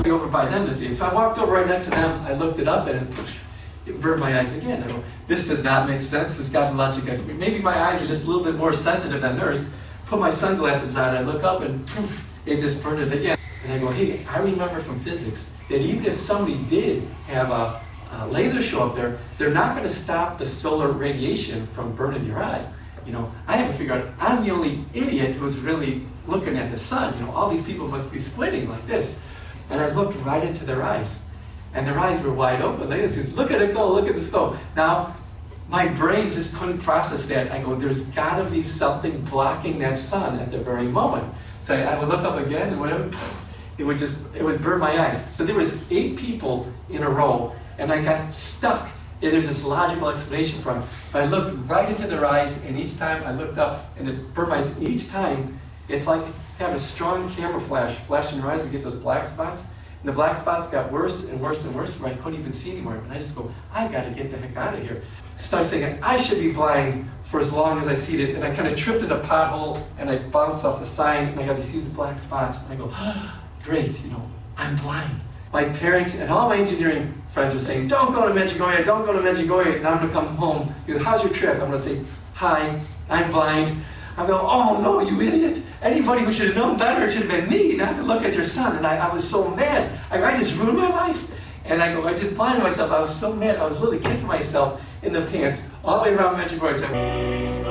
over by them to see it. So I walked over right next to them, I looked it up, and it burned my eyes again. I go, this does not make sense. There's got a logic explanation. Maybe my eyes are just a little bit more sensitive than theirs. Put my sunglasses on, I look up, and poof, it just burned it again. And I go, hey, I remember from physics that even if somebody did have a laser show up there, they're not going to stop the solar radiation from burning your eye. You know, I haven't figured out, I'm the only idiot who's really looking at the sun. You know, all these people must be splitting like this. And I looked right into their eyes. And their eyes were wide open. They just, look at it go, look at this go. Now, my brain just couldn't process that. I go, there's got to be something blocking that sun at the very moment. So I would look up again, and whatever, it would burn my eyes. So there was 8 people in a row, and I got stuck. And there's this logical explanation for it. But I looked right into their eyes, and each time I looked up, and it burned my eyes. Each time, it's like having a strong camera flash in your eyes, we get those black spots. And the black spots got worse and worse and worse, where I couldn't even see anymore. And I just go, I got to get the heck out of here. Started thinking, I should be blind for as long as I see it. And I kind of tripped in a pothole, and I bounced off the sign, and I got these huge black spots. And I go, oh, great, you know, I'm blind. My parents and all my engineering friends are saying, don't go to Medjugorje, don't go to Medjugorje. And I'm going to come home. He goes, how's your trip? I'm going to say, hi, I'm blind. I go, oh no, you idiot. Anybody who should have known better should have been me, not to look at your son. And I was so mad. I just ruined my life. And I go, I just blinded myself. I was so mad. I was really kicking myself in the pants all the way around Medjugorje.